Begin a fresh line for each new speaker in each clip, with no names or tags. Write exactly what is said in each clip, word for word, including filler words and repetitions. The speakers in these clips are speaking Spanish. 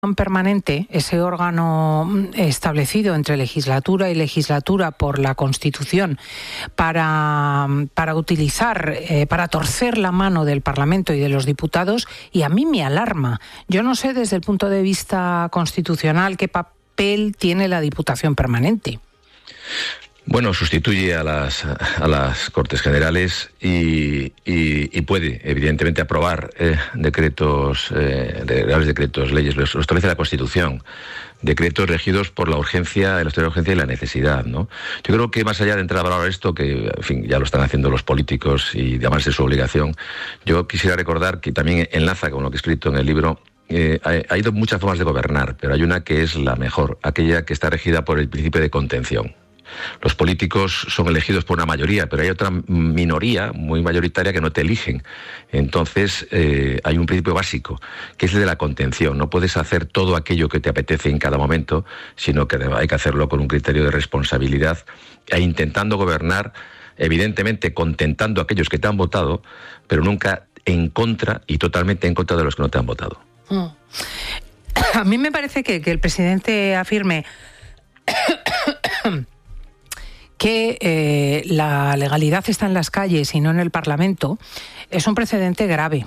permanente, ese órgano establecido entre legislatura y legislatura por la Constitución para, para utilizar, eh, para torcer la mano del Parlamento y de los diputados, y a mí me alarma. Yo no sé desde el punto de vista constitucional qué papel tiene la Diputación Permanente.
Bueno, sustituye a las a las Cortes Generales y, y, y puede, evidentemente, aprobar eh, decretos, eh, reales decretos, leyes, lo establece la Constitución, decretos regidos por la urgencia, el estado de urgencia y la necesidad, ¿no? Yo creo que más allá de entrar a hablar de esto, que en fin, ya lo están haciendo los políticos y además de su obligación, yo quisiera recordar que también enlaza con lo que he escrito en el libro. Eh, hay, hay muchas formas de gobernar, pero hay una que es la mejor, aquella que está regida por el principio de contención. Los políticos son elegidos por una mayoría, pero hay otra minoría muy mayoritaria que no te eligen. Entonces, eh, hay un principio básico, que es el de la contención. No puedes hacer todo aquello que te apetece en cada momento, sino que hay que hacerlo con un criterio de responsabilidad e intentando gobernar, evidentemente contentando a aquellos que te han votado, pero nunca en contra y totalmente en contra de los que no te han votado.
Mm. A mí me parece que, que el presidente afirme que eh, la legalidad está en las calles y no en el Parlamento, es un precedente grave.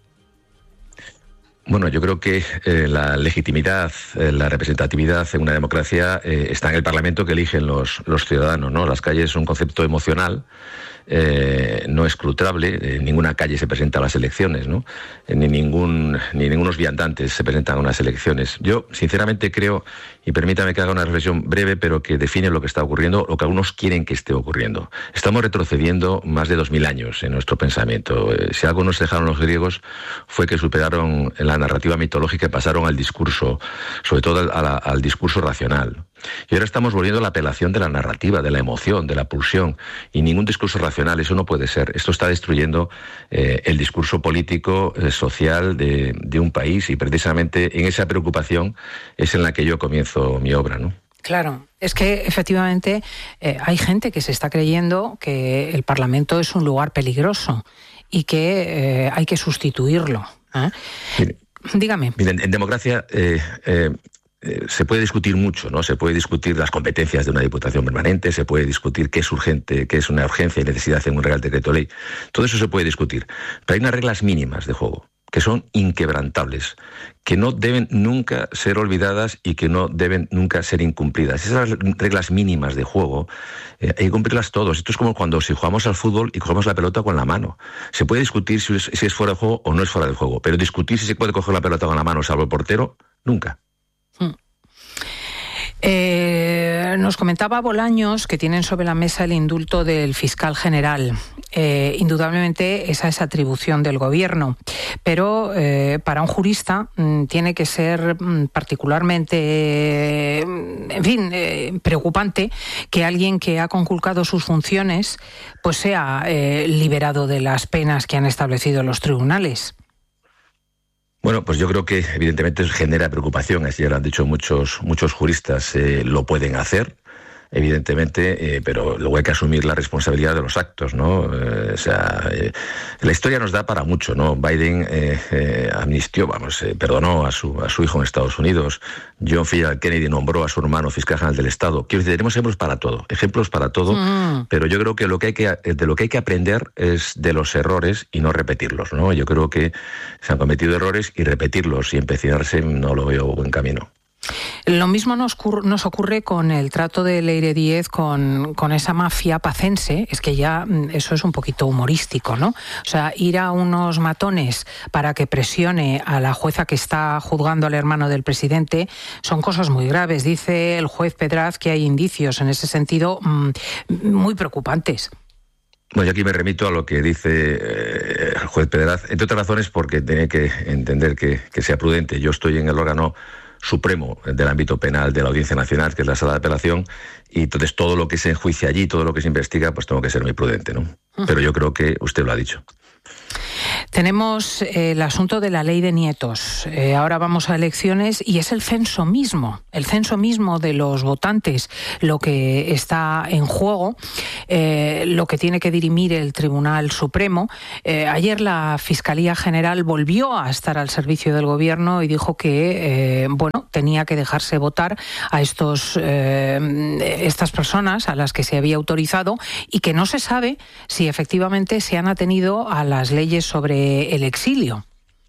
Bueno, yo creo que eh, la legitimidad, eh, la representatividad en una democracia eh, está en el Parlamento que eligen los, los ciudadanos, ¿no? Las calles son un concepto emocional, eh, no escrutable. En ninguna calle se presenta a las elecciones, ¿no? Ni ningún ni ningunos viandantes se presentan a unas elecciones. Yo, sinceramente, creo, y permítame que haga una reflexión breve, pero que define lo que está ocurriendo, lo que algunos quieren que esté ocurriendo. Estamos retrocediendo más de dos mil años en nuestro pensamiento. Eh, si algo nos dejaron los griegos fue que superaron la narrativa mitológica y pasaron al discurso, sobre todo al, al, al discurso racional. Y ahora estamos volviendo a la apelación de la narrativa, de la emoción, de la pulsión, y ningún discurso racional, eso no puede ser. Esto está destruyendo eh, el discurso político, eh, social de, de un país, y precisamente en esa preocupación es en la que yo comienzo mi obra, ¿no?
Claro, es que efectivamente eh, hay gente que se está creyendo que el Parlamento es un lugar peligroso y que eh, hay que sustituirlo, ¿eh?
Mire,
Dígame.
Mire, en, en democracia eh, eh, eh, se puede discutir mucho, ¿no? Se puede discutir las competencias de una Diputación Permanente, se puede discutir qué es urgente, qué es una urgencia y necesidad en un Real Decreto Ley. Todo eso se puede discutir, pero hay unas reglas mínimas de juego que son inquebrantables, que no deben nunca ser olvidadas y que no deben nunca ser incumplidas. Esas reglas mínimas de juego eh, hay que cumplirlas todos. Esto es como cuando si jugamos al fútbol y cogemos la pelota con la mano. Se puede discutir si es, si es fuera de juego o no es fuera del juego, pero discutir si se puede coger la pelota con la mano salvo el portero, nunca.
Hmm. Eh, nos comentaba Bolaños que tienen sobre la mesa el indulto del fiscal general. Eh, indudablemente esa es atribución del gobierno, pero eh, para un jurista mm, tiene que ser mm, particularmente, eh, en fin, eh, preocupante que alguien que ha conculcado sus funciones pues sea eh, liberado de las penas que han establecido los tribunales.
Bueno, pues yo creo que evidentemente genera preocupación, así ya lo han dicho muchos, muchos juristas, eh, lo pueden hacer, evidentemente, eh, pero luego hay que asumir la responsabilidad de los actos, ¿no? Eh, o sea, eh, la historia nos da para mucho, ¿no? Biden eh, eh, amnistió, vamos, eh, perdonó a su, a su hijo en Estados Unidos. John F. Kennedy nombró a su hermano fiscal general del Estado. Quiero decir, tenemos ejemplos para todo, ejemplos para todo, mm. pero yo creo que, lo que hay que de lo que hay que aprender es de los errores y no repetirlos, ¿no? Yo creo que se han cometido errores y repetirlos y empecinarse no lo veo buen camino.
Lo mismo nos, nos ocurre con el trato de Leire Díez con, con esa mafia pacense. Es que ya eso es un poquito humorístico, ¿no? O sea, ir a unos matones para que presione a la jueza que está juzgando al hermano del presidente son cosas muy graves. Dice el juez Pedraz que hay indicios en ese sentido mmm, muy preocupantes.
Bueno, yo aquí me remito a lo que dice eh, el juez Pedraz, entre otras razones porque tiene que entender que, que sea prudente. Yo estoy en el órgano supremo del ámbito penal de la Audiencia Nacional, que es la sala de apelación, y entonces todo lo que se enjuicia allí, todo lo que se investiga, pues tengo que ser muy prudente, ¿no? Uh-huh. Pero yo creo que usted lo ha dicho.
Tenemos eh, el asunto de la ley de nietos. Eh, ahora vamos a elecciones y es el censo mismo, el censo mismo de los votantes lo que está en juego, eh, lo que tiene que dirimir el Tribunal Supremo. Eh, ayer la Fiscalía General volvió a estar al servicio del Gobierno y dijo que eh, bueno, tenía que dejarse votar a estos, eh, estas personas a las que se había autorizado y que no se sabe si efectivamente se han atenido a las leyes sobre el exilio.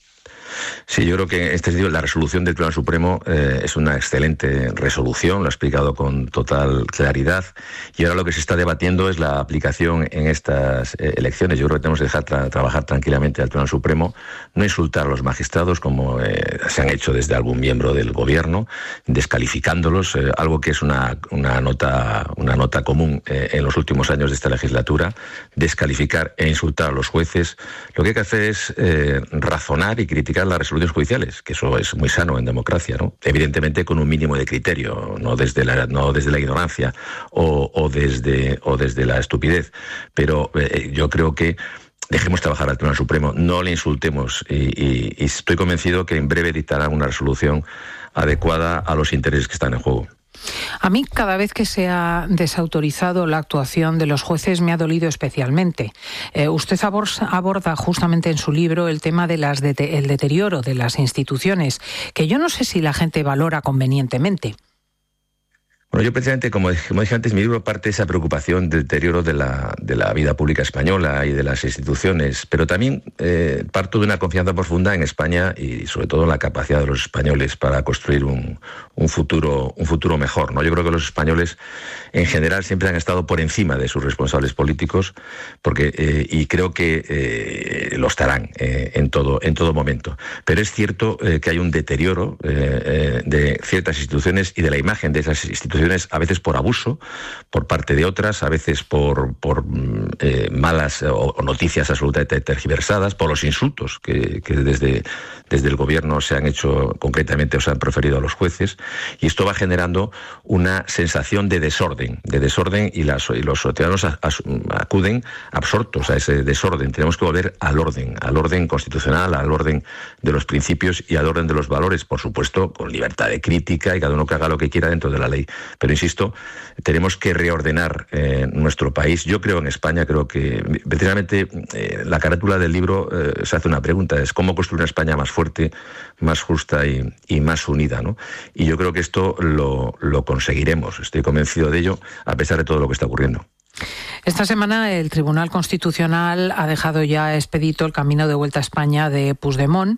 Sí, yo creo que en este sentido la resolución del Tribunal Supremo eh, es una excelente resolución, lo ha explicado con total claridad, y ahora lo que se está debatiendo es la aplicación en estas eh, elecciones. Yo creo que tenemos que dejar tra- trabajar tranquilamente al Tribunal Supremo, no insultar a los magistrados como eh, se han hecho desde algún miembro del Gobierno, descalificándolos, eh, algo que es una, una, nota, una nota común eh, en los últimos años de esta legislatura, descalificar e insultar a los jueces. Lo que hay que hacer es eh, razonar y criticar las resoluciones judiciales, que eso es muy sano en democracia, ¿no? Evidentemente con un mínimo de criterio, no desde la, no desde la ignorancia o, o, desde, o desde la estupidez, pero eh, yo creo que dejemos trabajar al Tribunal Supremo, no le insultemos y, y, y estoy convencido que en breve dictará una resolución adecuada a los intereses que están en juego.
A mí, cada vez que se ha desautorizado la actuación de los jueces, me ha dolido especialmente. Eh, usted aborda justamente en su libro el tema del de deterioro de las instituciones, que yo no sé si la gente valora convenientemente.
Bueno, yo precisamente, como, como dije antes, mi libro parte de esa preocupación del deterioro de la, de la vida pública española y de las instituciones, pero también eh, parto de una confianza profunda en España y sobre todo en la capacidad de los españoles para construir un, un, futuro, un futuro mejor, ¿no? Yo creo que los españoles en general siempre han estado por encima de sus responsables políticos porque, eh, y creo que eh, lo estarán eh, en, todo, en todo momento. Pero es cierto eh, que hay un deterioro eh, eh, de ciertas instituciones y de la imagen de esas instituciones, a veces por abuso por parte de otras, a veces por, por eh, malas o, o noticias absolutamente tergiversadas, por los insultos que, que desde, desde el Gobierno se han hecho concretamente o se han proferido a los jueces, y esto va generando una sensación de desorden, de desorden y, las, y los ciudadanos a, a, acuden absortos a ese desorden. Tenemos que volver al orden, al orden constitucional, al orden de los principios y al orden de los valores, por supuesto, con libertad de crítica y cada uno que haga lo que quiera dentro de la ley. Pero insisto, tenemos que reordenar eh, nuestro país. Yo creo en España, creo que precisamente eh, la carátula del libro eh, se hace una pregunta, es cómo construir una España más fuerte, más justa y, y más unida, ¿no? Y yo creo que esto lo, lo conseguiremos, estoy convencido de ello, a pesar de todo lo que está ocurriendo.
Esta semana el Tribunal Constitucional ha dejado ya expedito el camino de vuelta a España de Puigdemont.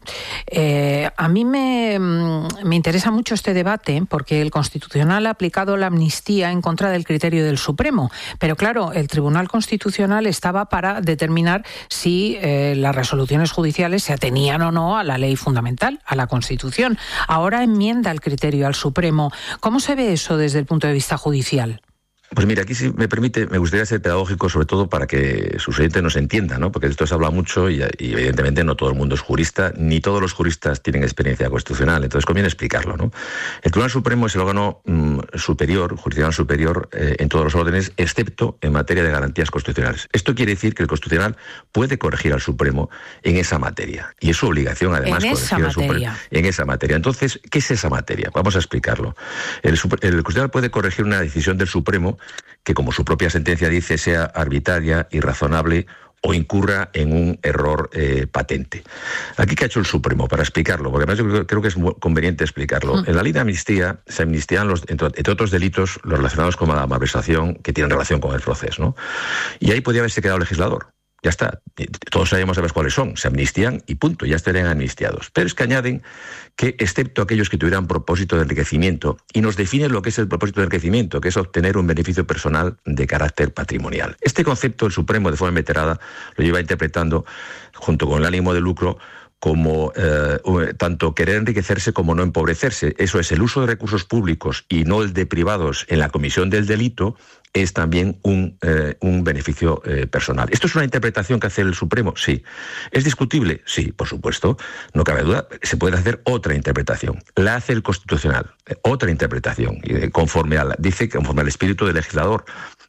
Eh, a mí me, me interesa mucho este debate porque el Constitucional ha aplicado la amnistía en contra del criterio del Supremo. Pero claro, el Tribunal Constitucional estaba para determinar si eh, las resoluciones judiciales se atenían o no a la ley fundamental, a la Constitución. Ahora enmienda el criterio al Supremo. ¿Cómo se ve eso desde el punto de vista judicial?
Pues mira, aquí si me permite, me gustaría ser pedagógico, sobre todo para que sus oyentes nos entiendan, ¿no? Porque de esto se habla mucho y, y evidentemente no todo el mundo es jurista, ni todos los juristas tienen experiencia constitucional, entonces conviene explicarlo, ¿no? El Tribunal Supremo es el órgano mmm, superior, jurisdiccional superior eh, en todos los órdenes, excepto en materia de garantías constitucionales. Esto quiere decir que el Constitucional puede corregir al Supremo en esa materia, y es su obligación además
en
corregir
esa
al Supremo en esa materia. Entonces, ¿qué es esa materia? Vamos a explicarlo. El, el Constitucional puede corregir una decisión del Supremo que, como su propia sentencia dice, sea arbitraria, irrazonable o incurra en un error eh, patente. Aquí, ¿qué ha hecho el Supremo? Para explicarlo, porque además yo creo, creo que es muy conveniente explicarlo. Mm. En la ley de amnistía se amnistían, los, entre, entre otros delitos, los relacionados con la malversación que tienen relación con el proceso, ¿no? Y ahí podía haberse quedado el legislador. Ya está, todos sabemos saber cuáles son, se amnistían y punto, ya estarían amnistiados. Pero es que añaden que, excepto aquellos que tuvieran propósito de enriquecimiento, y nos definen lo que es el propósito de enriquecimiento, que es obtener un beneficio personal de carácter patrimonial. Este concepto el Supremo, de forma inveterada, lo lleva interpretando, junto con el ánimo de lucro, como eh, tanto querer enriquecerse como no empobrecerse. Eso es, el uso de recursos públicos y no el de privados en la comisión del delito es también un, eh, un beneficio eh, personal. ¿Esto es una interpretación que hace el Supremo? Sí. ¿Es discutible? Sí, por supuesto. No cabe duda. Se puede hacer otra interpretación. La hace el Constitucional. Otra interpretación. Conforme a la, dice que conforme al espíritu del legislador.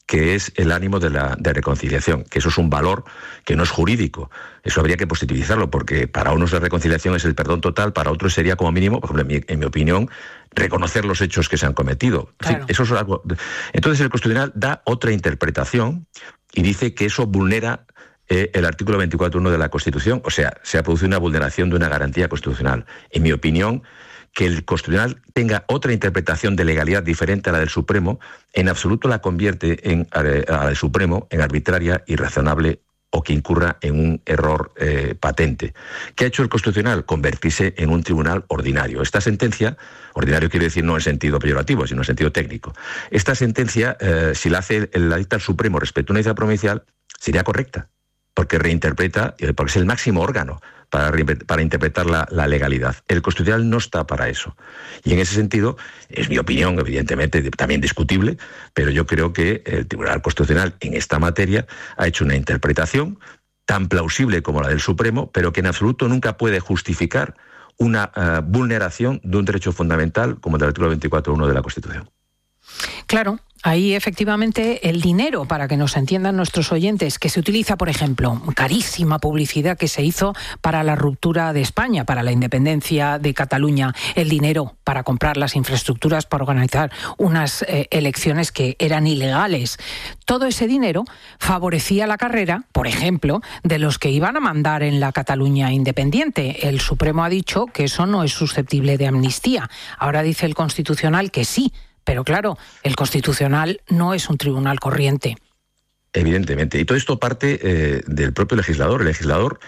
que es el ánimo de la de reconciliación, que eso es un valor que no es jurídico. Eso habría que positivizarlo, porque para unos la reconciliación es el perdón total, para otros sería como mínimo, por ejemplo, en mi, en mi opinión, reconocer los hechos que se han cometido. Claro. Eso es algo. Entonces el Constitucional da otra interpretación y dice que eso vulnera eh, el artículo veinticuatro punto uno de la Constitución, o sea, se ha producido una vulneración de una garantía constitucional. En mi opinión, que el Constitucional tenga otra interpretación de legalidad diferente a la del Supremo, en absoluto la convierte en, a la del Supremo en arbitraria, irrazonable o que incurra en un error eh, patente. ¿Qué ha hecho el Constitucional? Convertirse en un tribunal ordinario. Esta sentencia, ordinario quiere decir no en sentido peyorativo, sino en sentido técnico. Esta sentencia, eh, si la hace la dicta el Supremo respecto a una dicta provincial, sería correcta, porque reinterpreta, porque es el máximo órgano para, para interpretar la, la legalidad. El Constitucional no está para eso. Y en ese sentido, es mi opinión, evidentemente, también discutible, pero yo creo que el Tribunal Constitucional en esta materia ha hecho una interpretación tan plausible como la del Supremo, pero que en absoluto nunca puede justificar una uh, vulneración de un derecho fundamental como el del artículo veinticuatro punto uno de la Constitución.
Claro. Ahí, efectivamente, el dinero, para que nos entiendan nuestros oyentes, que se utiliza, por ejemplo, carísima publicidad que se hizo para la ruptura de España, para la independencia de Cataluña, el dinero para comprar las infraestructuras para organizar unas eh, elecciones que eran ilegales. Todo ese dinero favorecía la carrera, por ejemplo, de los que iban a mandar en la Cataluña independiente. El Supremo ha dicho que eso no es susceptible de amnistía. Ahora dice el Constitucional que sí. Pero claro, el Constitucional no es un tribunal corriente.
Evidentemente. Y todo esto parte eh, del propio legislador. El legislador,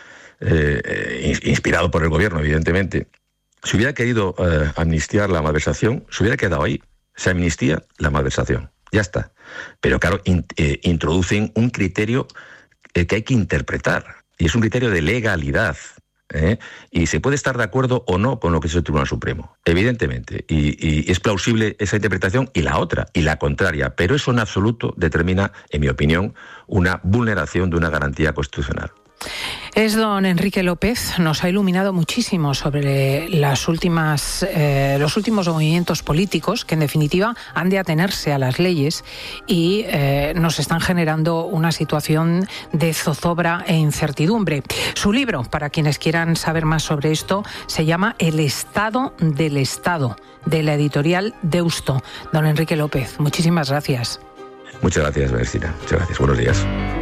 eh, inspirado por el gobierno, evidentemente, si hubiera querido eh, amnistiar la malversación, se hubiera quedado ahí. Se amnistía la malversación. Ya está. Pero claro, in, eh, introducen un criterio eh, que hay que interpretar. Y es un criterio de legalidad. ¿Eh? Y se puede estar de acuerdo o no con lo que es el Tribunal Supremo, evidentemente, y, y es plausible esa interpretación y la otra, y la contraria, pero eso en absoluto determina, en mi opinión, una vulneración de una garantía constitucional.
Es don Enrique López, nos ha iluminado muchísimo sobre las últimas, eh, los últimos movimientos políticos que en definitiva han de atenerse a las leyes y eh, nos están generando una situación de zozobra e incertidumbre. Su libro, para quienes quieran saber más sobre esto, se llama El Estado del Estado, de la editorial Deusto. Don Enrique López, muchísimas gracias.
Muchas gracias, Cristina. Muchas gracias. Buenos días.